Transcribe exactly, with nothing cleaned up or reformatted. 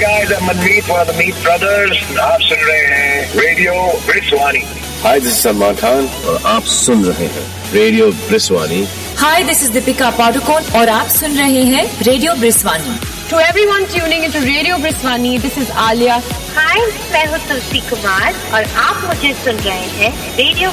guys, I'm Manmeet for the Meet Brothers. आप सुन रहे हैं radio ब्रिस्वानी. Hi, this is Salman Khan और आप सुन रहे हैं radio ब्रिस्वानी. Hi, this is Deepika Padukone और आप सुन रहे हैं radio ब्रिस्वानी. To everyone tuning into Radio Briswani, this is Alia. Hi, मैं हूँ तुलसी कुमार और आप मुझे सुन रहे हैं रेडियो